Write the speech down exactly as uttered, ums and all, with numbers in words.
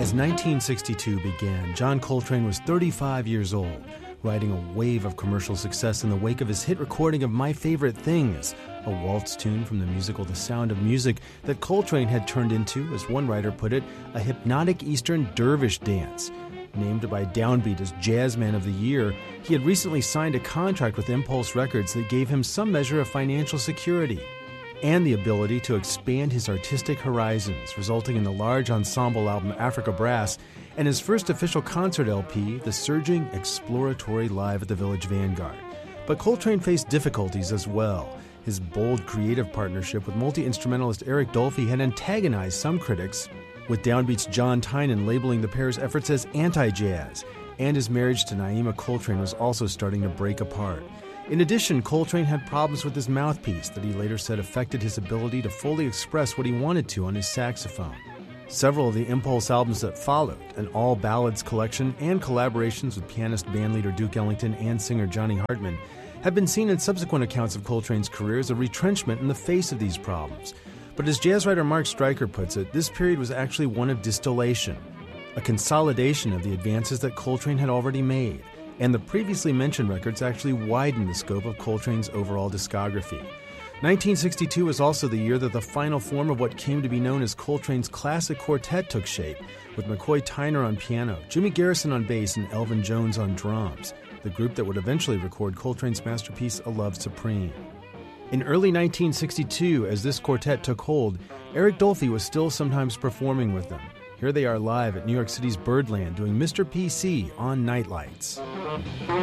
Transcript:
As nineteen sixty-two began, John Coltrane was thirty-five years old, riding a wave of commercial success in the wake of his hit recording of My Favorite Things, a waltz tune from the musical The Sound of Music that Coltrane had turned into, as one writer put it, a hypnotic Eastern dervish dance. Named by Downbeat as Jazzman of the Year, he had recently signed a contract with Impulse Records that gave him some measure of financial security and the ability to expand his artistic horizons, resulting in the large ensemble album Africa Brass and his first official concert L P, The Surging Exploratory Live at the Village Vanguard. But Coltrane faced difficulties as well. His bold creative partnership with multi-instrumentalist Eric Dolphy had antagonized some critics, with Downbeat's John Tynan labeling the pair's efforts as anti-jazz, and his marriage to Naima Coltrane was also starting to break apart. In addition, Coltrane had problems with his mouthpiece that he later said affected his ability to fully express what he wanted to on his saxophone. Several of the Impulse albums that followed, an all-ballads collection and collaborations with pianist bandleader Duke Ellington and singer Johnny Hartman, have been seen in subsequent accounts of Coltrane's career as a retrenchment in the face of these problems. But as jazz writer Mark Stryker puts it, this period was actually one of distillation, a consolidation of the advances that Coltrane had already made, and the previously mentioned records actually widened the scope of Coltrane's overall discography. nineteen sixty-two was also the year that the final form of what came to be known as Coltrane's classic quartet took shape, with McCoy Tyner on piano, Jimmy Garrison on bass, and Elvin Jones on drums, the group that would eventually record Coltrane's masterpiece A Love Supreme. In early nineteen sixty-two, as this quartet took hold, Eric Dolphy was still sometimes performing with them. Here they are live at New York City's Birdland doing Mister P C on Nightlights.